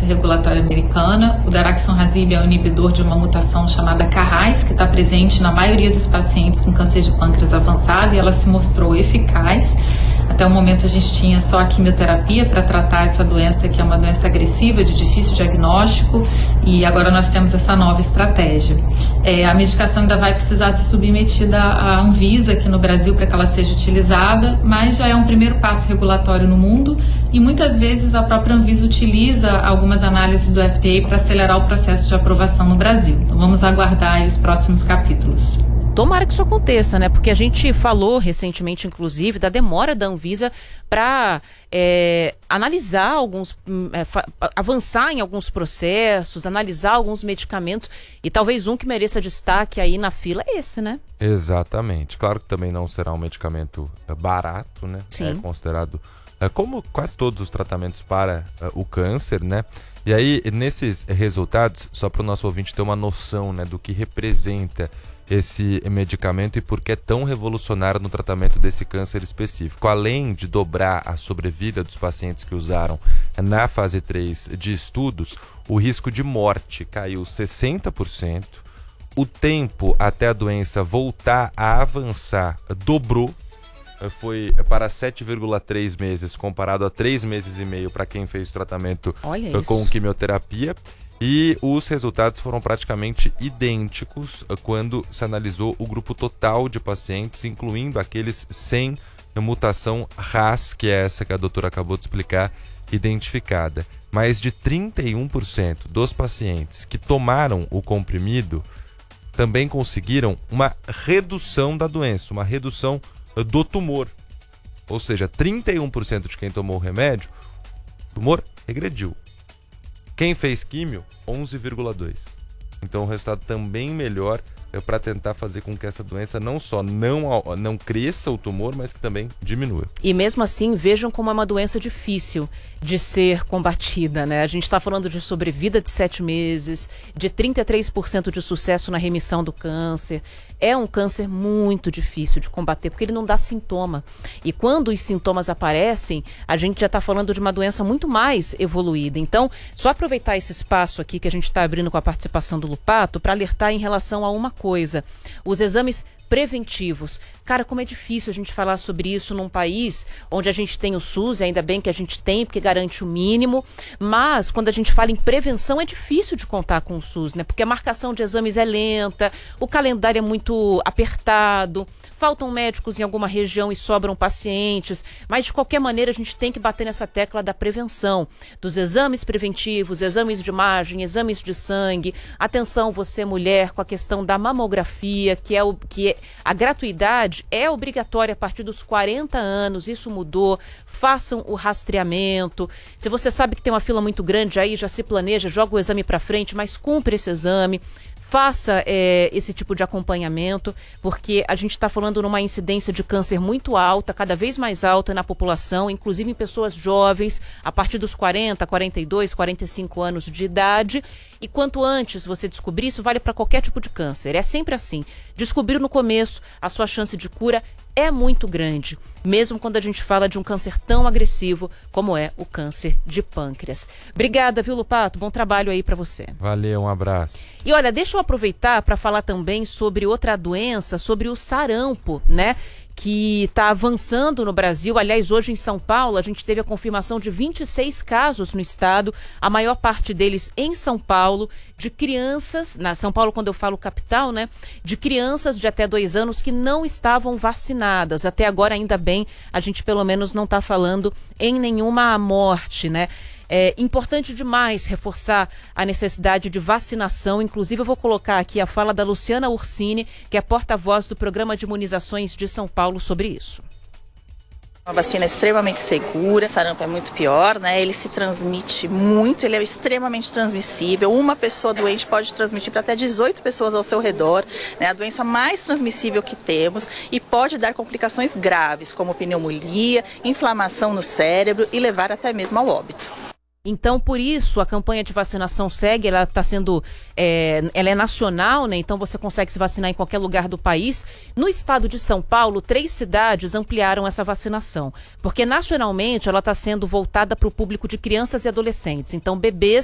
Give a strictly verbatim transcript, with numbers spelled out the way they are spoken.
agência regulatória americana. O daraxonrasib é um inibidor de uma mutação chamada C A R A S, que está presente na maioria dos pacientes com câncer de pâncreas avançado, e ela se mostrou eficaz. Até o momento a gente tinha só a quimioterapia para tratar essa doença, que é uma doença agressiva, de difícil diagnóstico, e agora nós temos essa nova estratégia. É, a medicação ainda vai precisar ser submetida à Anvisa aqui no Brasil para que ela seja utilizada, mas já é um primeiro passo regulatório no mundo, e muitas vezes a própria Anvisa utiliza algumas análises do F D A para acelerar o processo de aprovação no Brasil. Então vamos aguardar aí os próximos capítulos. Tomara que isso aconteça, né? Porque a gente falou recentemente, inclusive, da demora da Anvisa para é, analisar alguns, é, avançar em alguns processos, analisar alguns medicamentos, e talvez um que mereça destaque aí na fila é esse, né? Exatamente. Claro que também não será um medicamento barato, né? Sim. É considerado, é, como quase todos os tratamentos para é, o câncer, né? E aí, nesses resultados, só para o nosso ouvinte ter uma noção, né, do que representa esse medicamento e por que é tão revolucionário no tratamento desse câncer específico. Além de dobrar a sobrevida dos pacientes que usaram na fase três de estudos, o risco de morte caiu sessenta por cento, o tempo até a doença voltar a avançar dobrou, foi para sete vírgula três meses comparado a três meses e meio para quem fez o tratamento com quimioterapia. E os resultados foram praticamente idênticos quando se analisou o grupo total de pacientes, incluindo aqueles sem mutação R A S, que é essa que a doutora acabou de explicar, identificada. Mais de trinta e um por cento dos pacientes que tomaram o comprimido também conseguiram uma redução da doença, uma redução do tumor. Ou seja, trinta e um por cento de quem tomou o remédio, o tumor regrediu. Quem fez químio, onze vírgula dois por cento. Então o resultado também melhor é para tentar fazer com que essa doença não só não, não cresça o tumor, mas que também diminua. E mesmo assim, vejam como é uma doença difícil de ser combatida, né? A gente está falando de sobrevida de sete meses, de trinta e três por cento de sucesso na remissão do câncer. É um câncer muito difícil de combater, porque ele não dá sintoma. E quando os sintomas aparecem, a gente já está falando de uma doença muito mais evoluída. Então, só aproveitar esse espaço aqui que a gente está abrindo com a participação do Lupato para alertar em relação a uma coisa. Os exames preventivos. Cara, como é difícil a gente falar sobre isso num país onde a gente tem o SUS, e ainda bem que a gente tem, porque garante o mínimo, mas quando a gente fala em prevenção é difícil de contar com o SUS, né? Porque a marcação de exames é lenta, o calendário é muito apertado, faltam médicos em alguma região e sobram pacientes, mas de qualquer maneira a gente tem que bater nessa tecla da prevenção, dos exames preventivos, exames de imagem, exames de sangue. Atenção, você mulher, com a questão da mamografia, que é o que é, a gratuidade é obrigatória a partir dos quarenta anos, isso mudou. Façam o rastreamento. Se você sabe que tem uma fila muito grande aí, já se planeja, joga o exame para frente, mas cumpre esse exame. Faça é, esse tipo de acompanhamento, porque a gente está falando numa incidência de câncer muito alta, cada vez mais alta na população, inclusive em pessoas jovens, a partir dos quarenta, quarenta e dois, quarenta e cinco anos de idade. E quanto antes você descobrir, isso vale para qualquer tipo de câncer. É sempre assim. Descobrir no começo, a sua chance de cura é muito grande, mesmo quando a gente fala de um câncer tão agressivo como é o câncer de pâncreas. Obrigada, viu, Lupato? Bom trabalho aí para você. Valeu, um abraço. E olha, deixa eu aproveitar para falar também sobre outra doença, sobre o sarampo, né? Que está avançando no Brasil. Aliás, hoje em São Paulo, a gente teve a confirmação de vinte e seis casos no estado, a maior parte deles em São Paulo, de crianças, na São Paulo, quando eu falo capital, né, de crianças de até dois anos que não estavam vacinadas. Até agora, ainda bem, a gente pelo menos não está falando em nenhuma morte, né? É importante demais reforçar a necessidade de vacinação. Inclusive, eu vou colocar aqui a fala da Luciana Ursini, que é porta-voz do Programa de Imunizações de São Paulo, sobre isso. Uma vacina extremamente segura, sarampo é muito pior, né? Ele se transmite muito, ele é extremamente transmissível. Uma pessoa doente pode transmitir para até dezoito pessoas ao seu redor, né? A doença mais transmissível que temos, e pode dar complicações graves, como pneumonia, inflamação no cérebro e levar até mesmo ao óbito. Então, por isso, a campanha de vacinação segue, ela está sendo, é, ela é nacional, né? Então você consegue se vacinar em qualquer lugar do país. No estado de São Paulo, três cidades ampliaram essa vacinação, porque nacionalmente ela está sendo voltada para o público de crianças e adolescentes. Então, bebês